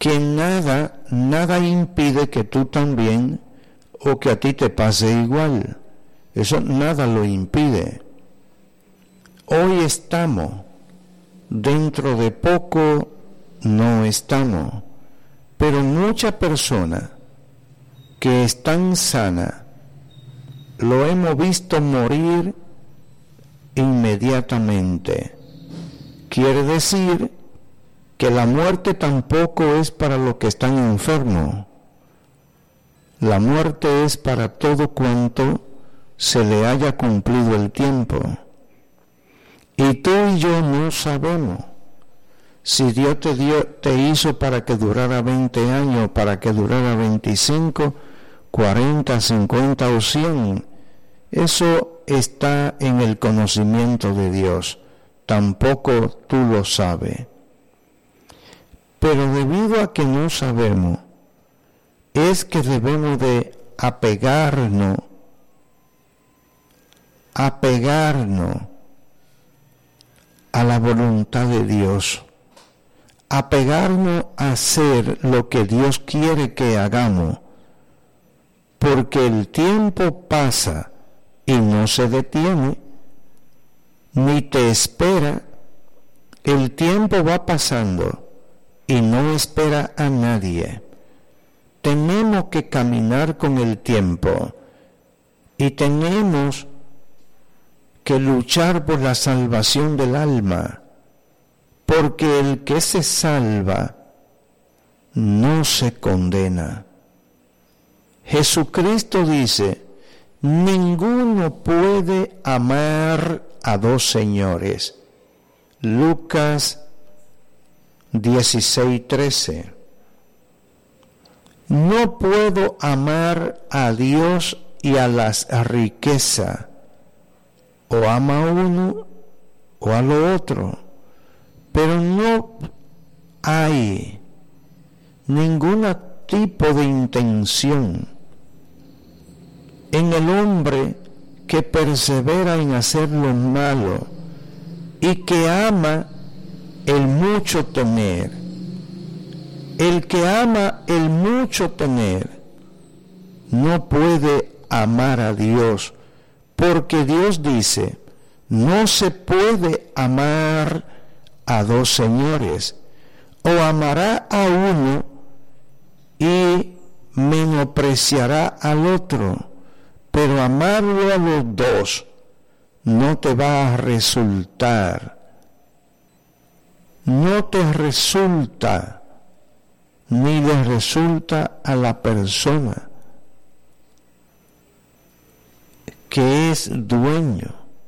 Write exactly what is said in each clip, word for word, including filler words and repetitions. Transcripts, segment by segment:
que nada, nada impide que tú también o que a ti te pase igual. Eso nada lo impide. Hoy estamos, dentro de poco no estamos, pero muchas personas que están sanas lo hemos visto morir inmediatamente. Quiere decir que la muerte tampoco es para los que están enfermos. La muerte es para todo cuanto se le haya cumplido el tiempo. Y tú y yo no sabemos si Dios te dio, te hizo para que durara veinte años, para que durara veinticinco, cuarenta, cincuenta o cien. Eso está en el conocimiento de Dios. Tampoco tú lo sabes. Pero debido a que no sabemos, es que debemos de apegarnos, apegarnos a la voluntad de Dios, apegarnos a hacer lo que Dios quiere que hagamos, porque el tiempo pasa y no se detiene, ni te espera. El tiempo va pasando y no espera a nadie. Tenemos que caminar con el tiempo y tenemos que luchar por la salvación del alma, porque el que se salva no se condena. Jesucristo dice: ninguno puede amar a dos señores. Lucas dieciséis, trece. No puedo amar a Dios y a las riquezas. O ama a uno o a lo otro. Pero no hay ningún tipo de intención en el hombre que persevera en hacer lo malo y que ama el mucho tener. El que ama el mucho tener no puede amar a Dios, porque Dios dice: no se puede amar a dos señores. O amará a uno y menospreciará al otro, pero amarlo a los dos no te va a resultar, no te resulta, ni le resulta a la persona que es dueño,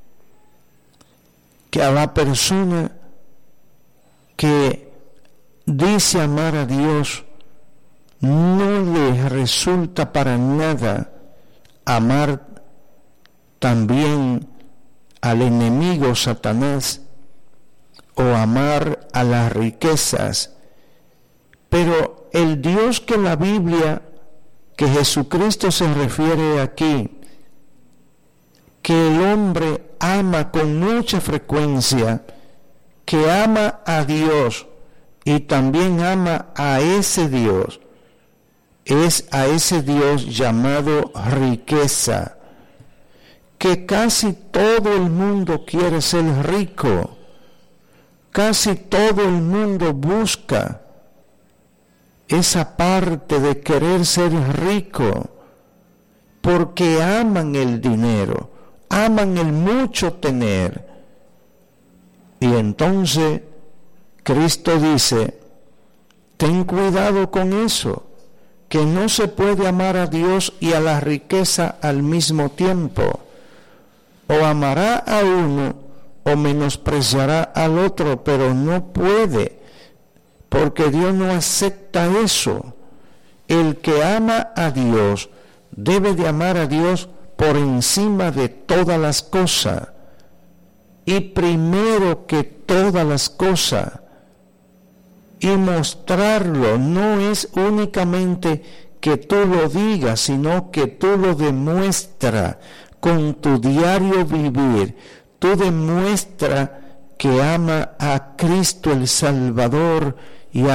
que a la persona que dice amar a Dios no le resulta para nada amar también al enemigo Satanás o amar a las riquezas. Pero el Dios que la Biblia, que Jesucristo se refiere aquí, que el hombre ama con mucha frecuencia, que ama a Dios y también ama a ese Dios, es a ese Dios llamado riqueza, que casi todo el mundo quiere ser rico, casi todo el mundo busca esa parte de querer ser rico, porque aman el dinero, aman el mucho tener. Y entonces Cristo dice: ten cuidado con eso, que no se puede amar a Dios y a la riqueza al mismo tiempo. O amará a uno o menospreciará al otro, pero no puede, porque Dios no acepta eso. El que ama a Dios debe de amar a Dios por encima de todas las cosas, y primero que todas las cosas. Y mostrarlo no es únicamente que tú lo digas, sino que tú lo demuestras con tu diario vivir. Tú demuestras que ama a Cristo el Salvador